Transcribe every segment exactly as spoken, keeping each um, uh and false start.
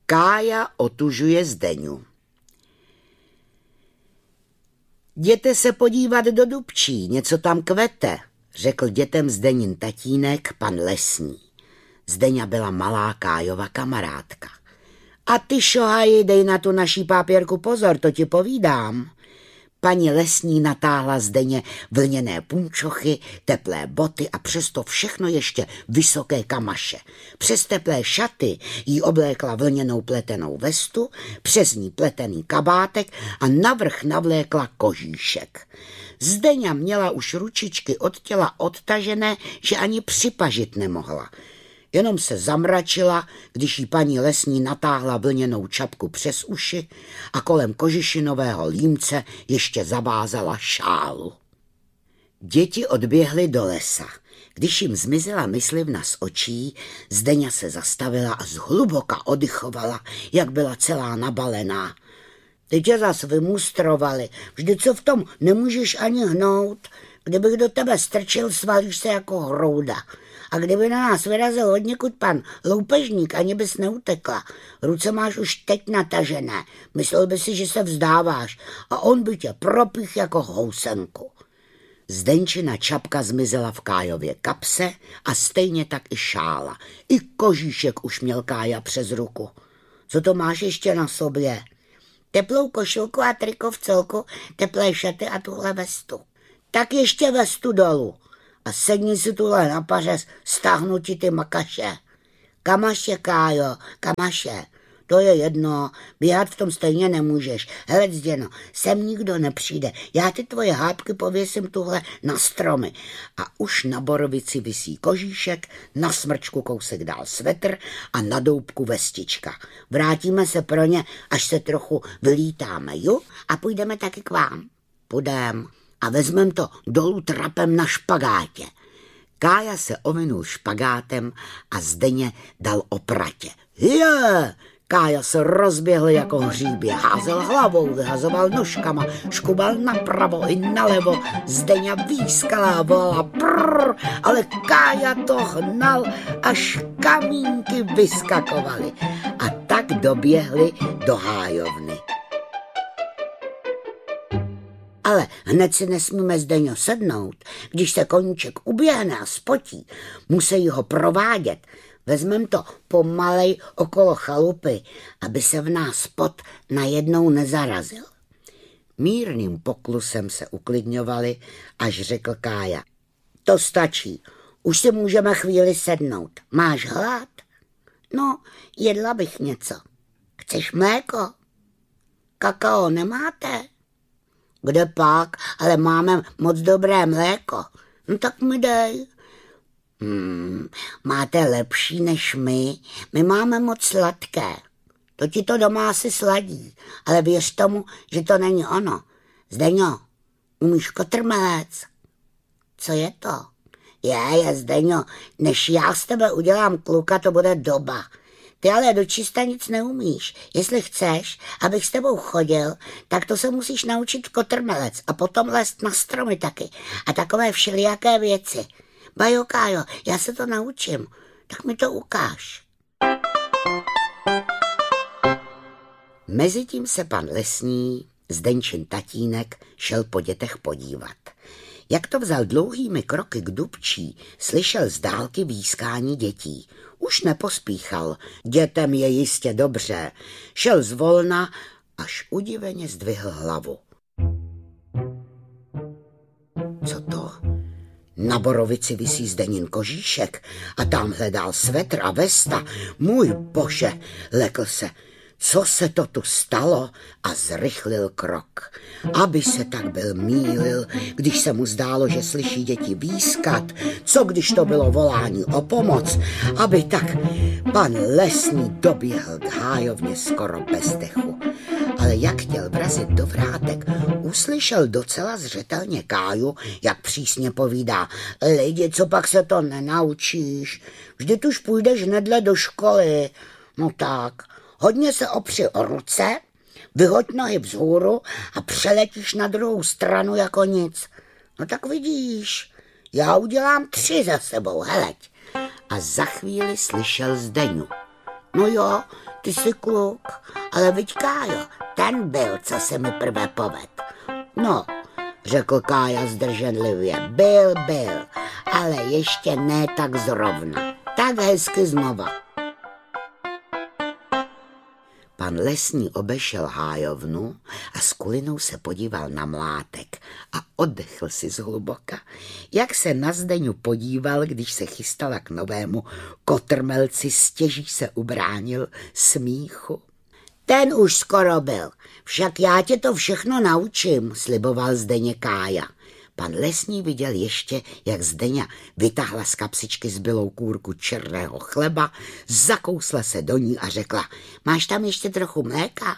Kája otužuje Zdeňu. Jděte se podívat do Dubčí, něco tam kvete, řekl dětem Zdenin tatínek, pan Lesní. Zdeňa byla malá Kájova kamarádka. A ty, šohaji, dej na tu naší pápěrku pozor, to ti povídám. Paní Lesní natáhla Zdeně vlněné punčochy, teplé boty a přesto všechno ještě vysoké kamaše. Přes teplé šaty jí oblékla vlněnou pletenou vestu, přes ní pletený kabátek a navrch navlékla kožíšek. Zdeňa měla už ručičky od těla odtažené, že ani připažit nemohla. Jenom se zamračila, když jí paní Lesní natáhla vlněnou čapku přes uši a kolem kožišinového límce ještě zavázala šálu. Děti odběhly do lesa. Když jim zmizela myslivna z očí, Zdeňa se zastavila a zhluboka oddychovala, jak byla celá nabalená. Ty tě zas vymustrovali, vždyť co v tom nemůžeš ani hnout. Kdybych do tebe strčil, svalíš se jako hrouda. A kdyby na nás vyrazil odněkud pan loupežník, ani bys neutekla. Ruce máš už teď natažené. Myslel by si, že se vzdáváš a on by tě propích jako housenku. Zdenčina čapka zmizela v Kájově kapse a stejně tak i šála. I kožíšek už měl Kája přes ruku. Co to máš ještě na sobě? Teplou košilku a triko v celku, teplé šaty a tuhle vestu. Tak ještě vestu dolů. A sedni si tuhle na pařez, stáhnu ti ty makaše. Kamaše, Kájo, kamaše. To je jedno, běhat v tom stejně nemůžeš. Hele, Zděno, sem nikdo nepřijde. Já ty tvoje hápky pověsím tuhle na stromy. A už na borovici visí kožíšek, na smrčku kousek dál svetr a na doubku vestička. Vrátíme se pro ně, až se trochu vylítáme, ju? A půjdeme taky k vám. Půjdem. A vezmem to dolů trapem na špagátě. Kája se ovinul špagátem a Zdeně dal opratě. Je! Kája se rozběhl jako hříbě, házel hlavou, vyhazoval nožkama, škubal napravo i nalevo. Zdeňa výskala a volala prrr, ale Kája to hnal, až kamínky vyskakovaly. A tak doběhli do hájovny. Ale hned si nesmíme, Zdeňo, sednout. Když se koníček uběhne a spotí, musí ho provádět. Vezmem to pomalej okolo chalupy, aby se v nás pot najednou nezarazil. Mírným poklusem se uklidňovali, až řekl Kája. To stačí, už si můžeme chvíli sednout. Máš hlad? No, jedla bych něco. Chceš mléko? Kakao nemáte? Kde pak, ale máme moc dobré mléko. No tak mi dej. Hmm, máte lepší než my, my máme moc sladké. To ti to doma asi sladí, ale věř tomu, že to není ono. Zdeňo, umíš kotrmelec? Co je to? Je, je, Zdeňo, než já z tebe udělám kluka, to bude doba. Ty ale dočista nic neumíš. Jestli chceš, abych s tebou chodil, tak to se musíš naučit kotrmelec a potom lézt na stromy taky a takové všelijaké věci. Bajo, Kájo, já se to naučím, tak mi to ukáž. Mezitím se pan Lesní, Zdenčin tatínek, šel po dětech podívat. Jak to vzal dlouhými kroky k Dubčí, slyšel z dálky výskání dětí. Už nepospíchal, dětem je jistě dobře. Šel zvolna, až udiveně zdvihl hlavu. Co to? Na borovici visí Zdenin kožíšek a tam hledal svetr a vesta. Můj bože, lekl se. Co se to tu stalo? A zrychlil krok. Aby se tak byl mýlil, když se mu zdálo, že slyší děti výskat. Co když to bylo volání o pomoc? Aby tak pan Lesní doběhl k hájovně skoro bez dechu. Ale jak chtěl vrazit do vrátek, uslyšel docela zřetelně Káju, jak přísně povídá. Lidi, co pak se to nenaučíš? Vždyť už půjdeš hnedle do školy. No tak, hodně se opři o ruce, vyhoď nohy vzhůru a přeletíš na druhou stranu jako nic. No tak vidíš, já udělám tři za sebou, heleď. A za chvíli slyšel Zdeňu. No jo, ty jsi kluk, ale viď Kájo, ten byl, co se mi prvé poved. No, řekl Kája zdrženlivě, byl, byl, ale ještě ne tak zrovna. Tak hezky znova. Pan Lesní obešel hájovnu a s kulinou se podíval na mlátek a oddechl si zhluboka, jak se na Zdeňu podíval, když se chystala k novému kotrmelci, stěží se ubránil smíchu. Ten už skoro byl, však já tě to všechno naučím, sliboval Zdeně Kája. Pan Lesní viděl ještě, jak Zdeňa vytáhla z kapsičky zbylou kůrku černého chleba, zakousla se do ní a řekla, máš tam ještě trochu mléka?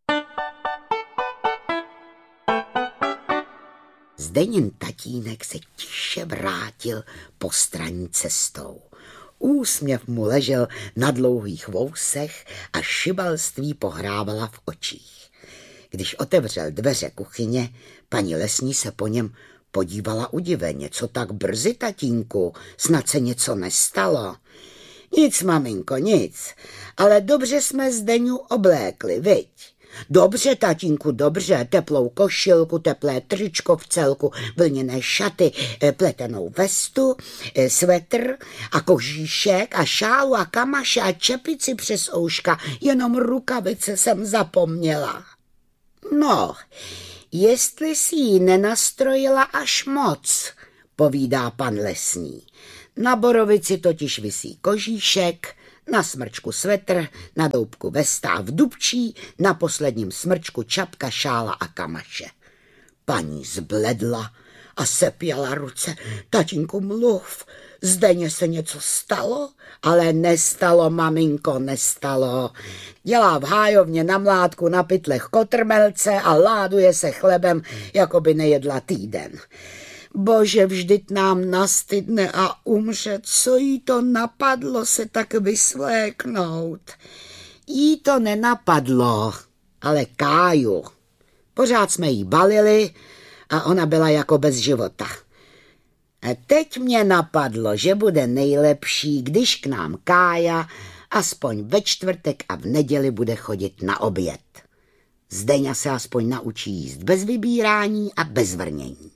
Zdeněn tatínek se tiše vrátil postranní cestou. Úsměv mu ležel na dlouhých vousech a šibalství pohrávala v očích. Když otevřel dveře kuchyně, paní Lesní se po něm podívala udiveně. Co tak brzy, tatínku? Snad se něco nestalo? Nic, maminko, nic. Ale dobře jsme Zdeňu oblékli, viď? Dobře, tatínku, dobře. Teplou košilku, teplé tričko v celku, vlněné šaty, pletenou vestu, svetr a kožíšek a šálu a kamaše a čepici přes ouška. Jenom rukavice jsem zapomněla. No, jestli si ji nenastrojila až moc, povídá pan Lesní. Na borovici totiž visí kožíšek, na smrčku svetr, na doubku vesta a v dubčí, na posledním smrčku čapka, šála a kamaše. Paní zbledla a sepěla ruce. Tatínku, mluv, Zdeně se něco stalo? Ale nestalo, maminko, nestalo. Dělá v hájovně na mládku na pytlech kotrmelce a láduje se chlebem, jako by nejedla týden. Bože, vždyť nám nastydne a umře, co jí to napadlo se tak vysvléknout. Jí to nenapadlo, ale Káju. Pořád jsme jí balili a ona byla jako bez života. A teď mě napadlo, že bude nejlepší, když k nám Kája aspoň ve čtvrtek a v neděli bude chodit na oběd. Zdeňa se aspoň naučí jíst bez vybírání a bez vrnění.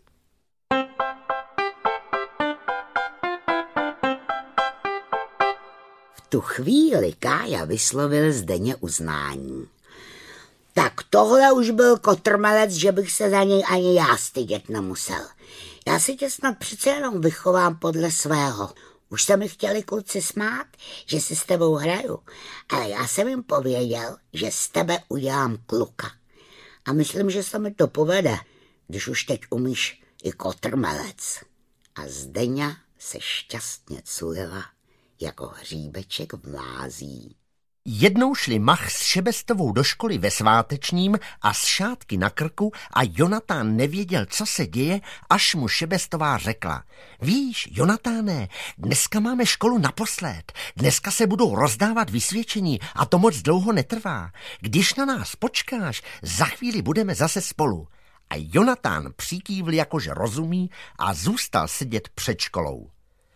V tu chvíli Kája vyslovil Zdeně uznání. Tak tohle už byl kotrmelec, že bych se za něj ani já stydět nemusel. Já si tě snad přece jenom vychovám podle svého. Už se mi chtěli kluci smát, že si s tebou hraju, ale já jsem jim pověděl, že z tebe udělám kluka. A myslím, že se mi to povede, když už teď umíš i kotrmelec. A Zdeňa se šťastně culila jako hříbeček v mlází. Jednou šli Mach s Šebestovou do školy ve svátečním a s šátky na krku a Jonatán nevěděl, co se děje, až mu Šebestová řekla. Víš, Jonatáne, dneska máme školu naposled. Dneska se budou rozdávat vysvědčení a to moc dlouho netrvá. Když na nás počkáš, za chvíli budeme zase spolu. A Jonatán přikývl, jakože rozumí, a zůstal sedět před školou.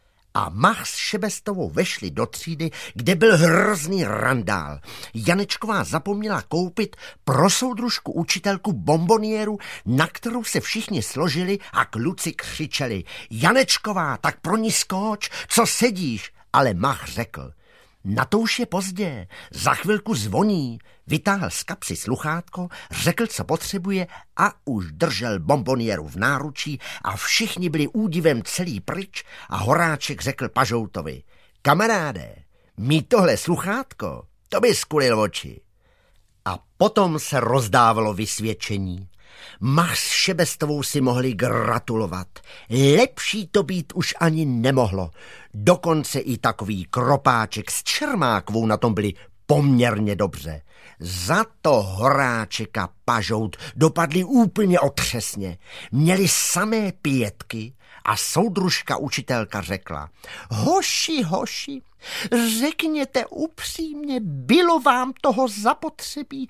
A Mach s Šebestovou vešli do třídy, kde byl hrozný randál. Janečková zapomněla koupit pro soudružku učitelku bombonieru, na kterou se všichni složili a kluci křičeli. Janečková, tak pro ní skoč, co sedíš? Ale Mach řekl. Na to už je pozdě, za chvilku zvoní. Vytáhl z kapsy sluchátko, řekl, co potřebuje a už držel bombonieru v náručí a všichni byli údivem celý pryč a Horáček řekl Pažoutovi. Kamaráde, mít tohle sluchátko, to by skulil oči. A potom se rozdávalo vysvědčení. Mach s Šebestovou si mohli gratulovat. Lepší to být už ani nemohlo. Dokonce i takový Kropáček s Čermákovou na tom byli poměrně dobře. Za to Horáček a Pažout dopadli úplně otřesně. Měli samé pětky a soudružka učitelka řekla. Hoši, hoši, řekněte upřímně, bylo vám toho zapotřebí?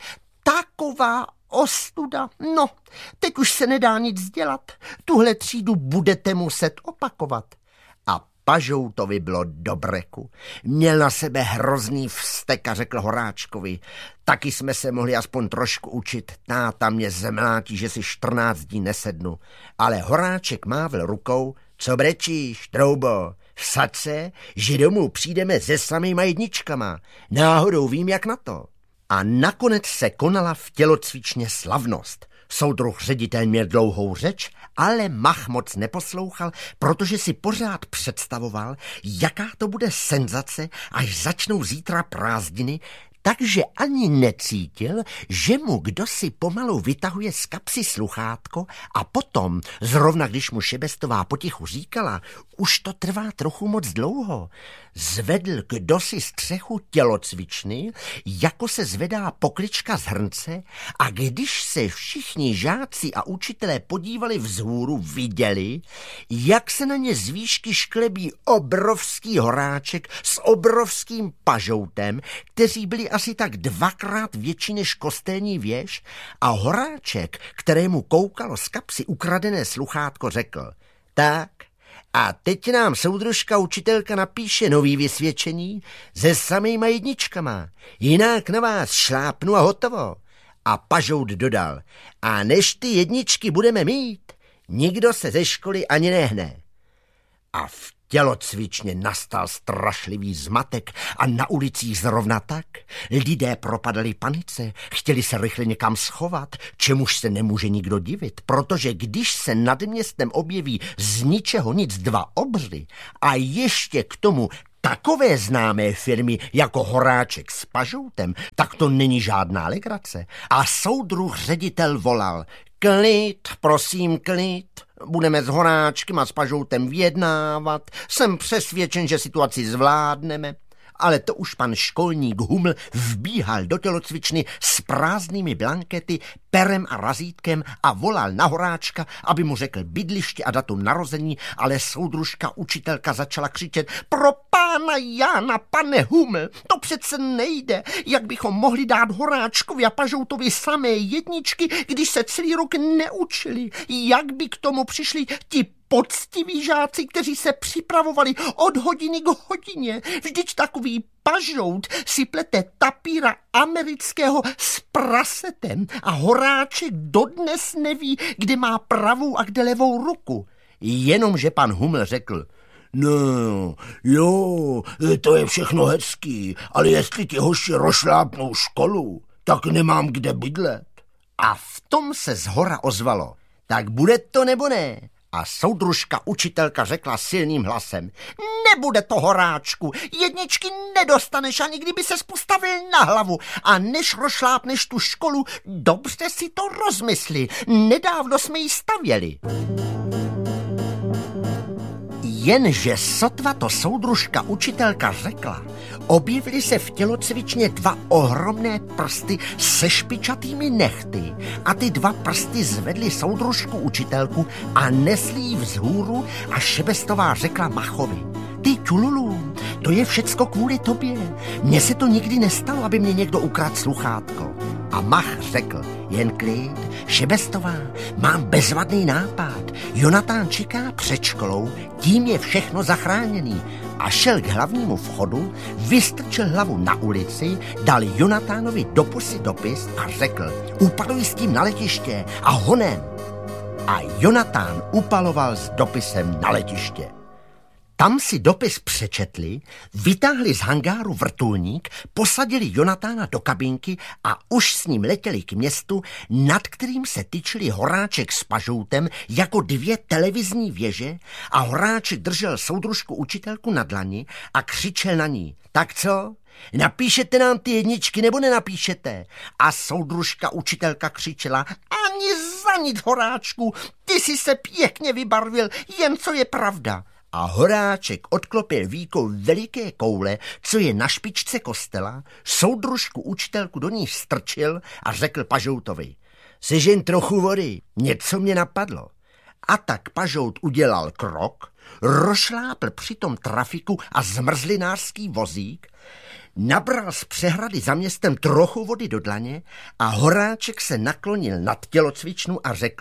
Taková ostuda. No, teď už se nedá nic dělat. Tuhle třídu budete muset opakovat. A Pažoutovi bylo do breku. Měl na sebe hrozný vztek a řekl Horáčkovi: taky jsme se mohli aspoň trošku učit, táta mě zemlátí, že si čtrnáct dní nesednu. Ale Horáček mávl rukou: co brečíš, troubo? Vsaď se, že domů přijdeme se samýma jedničkama. Náhodou vím, jak na to. A nakonec se konala v tělocvičně slavnost. Soudruh ředitel měl dlouhou řeč, ale Mach moc neposlouchal, protože si pořád představoval, jaká to bude senzace, až začnou zítra prázdniny, takže ani necítil, že mu kdosi pomalu vytahuje z kapsy sluchátko a potom, zrovna když mu Šebestová potichu říkala, už to trvá trochu moc dlouho, zvedl kdosi střechu tělocvičny, jako se zvedá poklička z hrnce, a když se všichni žáci a učitelé podívali vzhůru, viděli, jak se na ně z výšky šklebí obrovský Horáček s obrovským Pažoutem, kteří byli asi tak dvakrát větší než kostelní věž, a Horáček, kterému koukalo z kapsy ukradené sluchátko, řekl: tak, a teď nám soudružka učitelka napíše nový vysvědčení se samýma jedničkama, jinak na vás šlápnu a hotovo. A Pažout dodal: a než ty jedničky budeme mít, nikdo se ze školy ani nehne. A v tělocvičně nastal strašlivý zmatek a na ulicích zrovna tak. Lidé propadali panice, chtěli se rychle někam schovat, čemuž se nemůže nikdo divit, protože když se nad městem objeví z ničeho nic dva obři a ještě k tomu takové známé firmy jako Horáček s Pažoutem, tak to není žádná legrace. A soudruh ředitel volal: klid, prosím, klid. Budeme s Horáčkem a s Pažoutem vyjednávat. Jsem přesvědčen, že situaci zvládneme. Ale to už pan školník Huml vbíhal do tělocvičny s prázdnými blankety, perem a razítkem a volal na Horáčka, aby mu řekl bydliště a datum narození, ale soudružka učitelka začala křičet: pro pána Jána, pane Huml, to přece nejde. Jak bychom mohli dát Horáčkovi a Pažoutovi samé jedničky, když se celý rok neučili? Jak by k tomu přišli ti poctiví žáci, kteří se připravovali od hodiny k hodině? Vždyť takový Pažout si plete tapíra amerického s prasetem a Horáček dodnes neví, kde má pravou a kde levou ruku. Jenomže pan Huml řekl: no, jo, to je všechno hezký, ale jestli ti hoši rošlápnou školu, tak nemám kde bydlet. A v tom se zhora ozvalo: tak bude to nebo ne? A soudružka učitelka řekla silným hlasem: nebude to, Horáčku, jedničky nedostaneš, ani kdyby ses postavil na hlavu, a než rošlápneš tu školu, dobře si to rozmysli, nedávno jsme ji stavěli. Jenže sotva to soudružka učitelka řekla, objevily se v tělocvičně dva ohromné prsty se špičatými nehty a ty dva prsty zvedly soudružku učitelku a nesli ji vzhůru a Šebestová řekla Machovi: ty čululu, to je všecko kvůli tobě. Mně se to nikdy nestalo, aby mě někdo ukradl sluchátko. A Mach řekl: jen klid, Šebestová, mám bezvadný nápad. Jonatán čeká před školou, tím je všechno zachráněný. A šel k hlavnímu vchodu, vystrčil hlavu na ulici, dal Jonatánovi do pusy dopis a řekl: upaluj s tím na letiště a honem. A Jonatán upaloval s dopisem na letiště. Tam si dopis přečetli, vytáhli z hangáru vrtulník, posadili Jonatána do kabinky a už s ním letěli k městu, nad kterým se tyčili Horáček s Pažoutem jako dvě televizní věže, a Horáček držel soudružku učitelku na dlani a křičel na ní: tak co? Napíšete nám ty jedničky nebo nenapíšete? A soudružka učitelka křičela: ani za nic, Horáčku, ty jsi se pěkně vybarvil, jen co je pravda. A Horáček odklopil víkou veliké koule, co je na špičce kostela, soudružku učitelku do ní strčil a řekl Pažoutovi: sežeň trochu vody, něco mě napadlo. A tak Pažout udělal krok, rošlápl přitom trafiku a zmrzlinářský vozík, nabral z přehrady za městem trochu vody do dlaně a Horáček se naklonil nad tělocvičnu a řekl: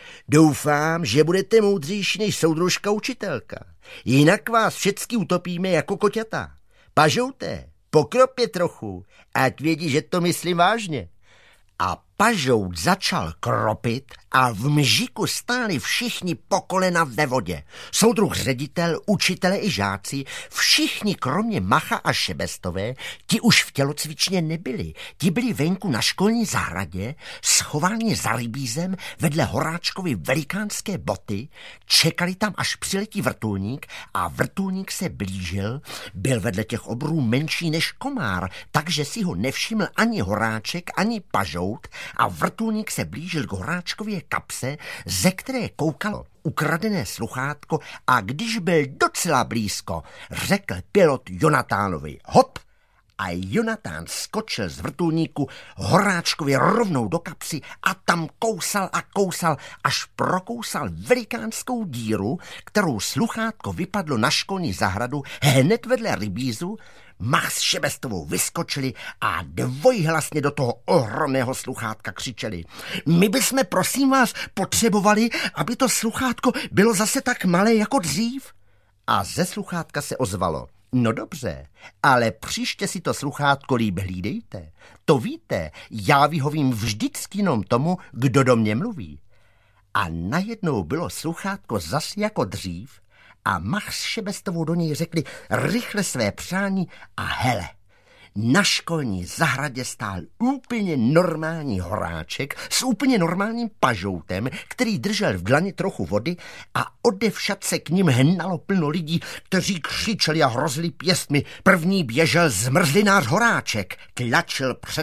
Doufám, že budete moudřejší než soudružka učitelka. Jinak vás všecky utopíme jako koťata. Pažouté, pokropě trochu, ať vědí, že to myslím vážně. A Pažout začal kropit a v mžiku stáli všichni po kolena ve vodě. Soudruh ředitel, učitele i žáci, všichni kromě Macha a Šebestové, ti už v tělocvičně nebyli. Ti byli venku na školní zahradě, schováni za rybízem vedle Horáčkovy velikánské boty, čekali tam, až přiletí vrtulník a vrtulník se blížil, byl vedle těch obrů menší než komár, takže si ho nevšiml ani Horáček, ani Pažout a vrtulník se blížil k Horáčkově kapse, ze které koukalo ukradené sluchátko a když byl docela blízko, řekl pilot Jonatánovi hop a Jonatán skočil z vrtulníku Horáčkovi rovnou do kapsy a tam kousal a kousal, až prokousal velikánskou díru, kterou sluchátko vypadlo na školní zahradu hned vedle rybízu. Mach s Šebestovou vyskočili a dvojhlasně do toho ohromného sluchátka křičeli. My bychom, prosím vás, potřebovali, aby to sluchátko bylo zase tak malé jako dřív. A ze sluchátka se ozvalo. No dobře, ale příště si to sluchátko líp hlídejte. To víte, já vyhovím vždycky jenom tomu, kdo do mě mluví. A najednou bylo sluchátko zas jako dřív a Mach s Šebestovou do něj řekli rychle své přání a hele, na školní zahradě stál úplně normální Horáček s úplně normálním Pažoutem, který držel v dlani trochu vody a odevšad se k nim hnalo plno lidí, kteří křičeli a hrozili pěstmi. První běžel zmrzlinář Horáček, tlačil před